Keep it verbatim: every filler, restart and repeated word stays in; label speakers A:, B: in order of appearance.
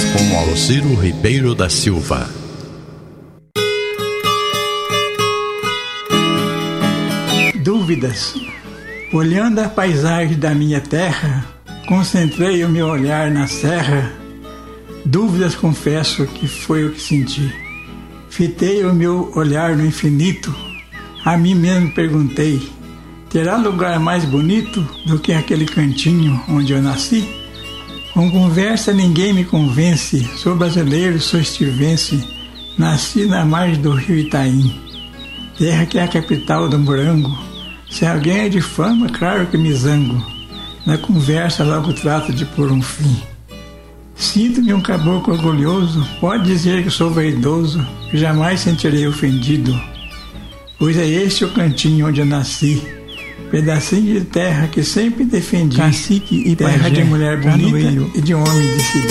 A: com Alciro Ribeiro da Silva.
B: Dúvidas. Olhando a paisagem da minha terra, concentrei o meu olhar na serra. Dúvidas, confesso que foi o que senti. Fitei o meu olhar no infinito. A mim mesmo perguntei: terá lugar mais bonito do que aquele cantinho onde eu nasci? Com conversa ninguém me convence. Sou brasileiro, sou estivense. Nasci na margem do rio Itaim, terra que é a capital do morango. Se alguém é de fama, claro que me zango. Na conversa logo trato de pôr um fim. Sinto-me um caboclo orgulhoso. Pode dizer que sou vaidoso, que jamais sentirei ofendido, pois é este o cantinho onde eu nasci, pedacinho de terra que sempre defendi. Cacique e terra pajé, de mulher bonita e de homem decidido.